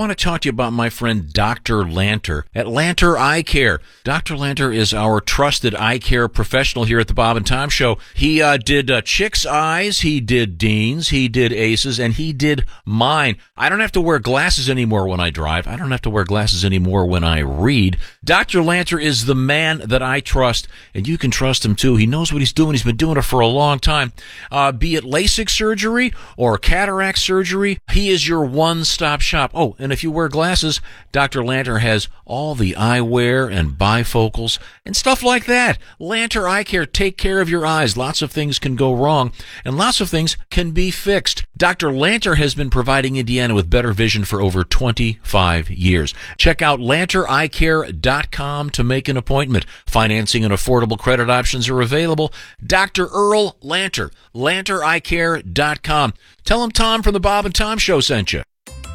want to talk to you about my friend Dr. Lanter at Lanter Eye Care. Dr. Lanter is our trusted eye care professional here at the Bob and Tom Show. He did Chick's Eyes, he did Dean's, he did Ace's, and he did mine. I don't have to wear glasses anymore when I drive. I don't have to wear glasses anymore when I read. Dr. Lanter is the man that I trust, and you can trust him too. He knows what he's doing. He's been doing it for a long time. Be it LASIK surgery or cataract surgery, he is your one-stop shop. Oh, and if you wear glasses, Dr. Lanter has all the eyewear and bifocals and stuff like that. Lanter Eye Care, take care of your eyes. Lots of things can go wrong, and lots of things can be fixed. Dr. Lanter has been providing Indiana with better vision for over 25 years. Check out lantereyecare.com to make an appointment. Financing and affordable credit options are available. Dr. Earl Lanter, lantereyecare.com. Tell him Tom from the Bob and Tom Show sent you.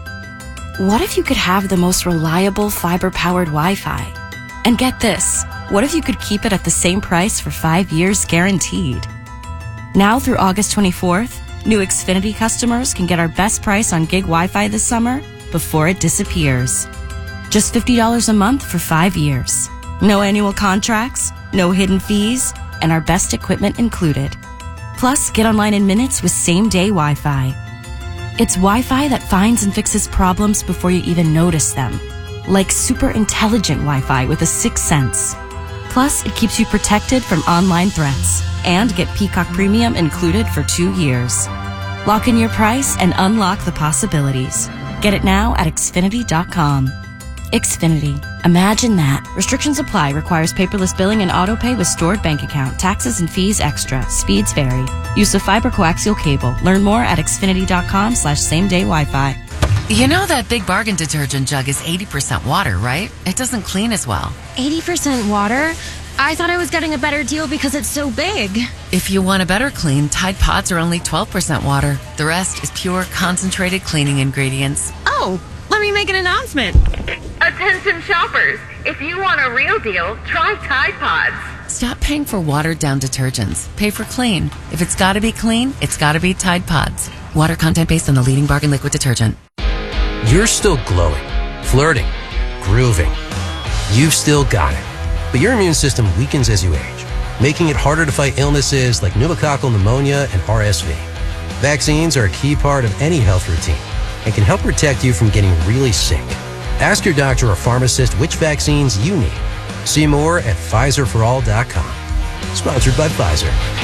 What if you could have the most reliable fiber-powered Wi-Fi? And get this, what if you could keep it at the same price for 5 years guaranteed? Now through August 24th, new Xfinity customers can get our best price on gig Wi-Fi this summer before it disappears. Just $50 a month for 5 years. No annual contracts, no hidden fees, and our best equipment included. Plus, get online in minutes with same-day Wi-Fi. It's Wi-Fi that finds and fixes problems before you even notice them. Like super intelligent Wi-Fi with a sixth sense. Plus, it keeps you protected from online threats. And get Peacock Premium included for 2 years. Lock in your price and unlock the possibilities. Get it now at Xfinity.com. Xfinity. Imagine that. Restrictions apply. Requires paperless billing and autopay with stored bank account. Taxes and fees extra. Speeds vary. Use of fiber coaxial cable. Learn more at Xfinity.com/same-day Wi-Fi. You know that Big Bargain detergent jug is 80% water, right? It doesn't clean as well. 80% water? I thought I was getting a better deal because it's so big. If you want a better clean, Tide Pods are only 12% water. The rest is pure, concentrated cleaning ingredients. Oh, let me make an announcement. Attention shoppers, if you want a real deal, try Tide Pods. Stop paying for watered-down detergents. Pay for clean. If it's got to be clean, it's got to be Tide Pods. Water content based on the leading bargain liquid detergent. You're still glowing, flirting, grooving. You've still got it. But your immune system weakens as you age, making it harder to fight illnesses like pneumococcal pneumonia and RSV. Vaccines are a key part of any health routine and can help protect you from getting really sick. Ask your doctor or pharmacist which vaccines you need. See more at PfizerForAll.com. Sponsored by Pfizer.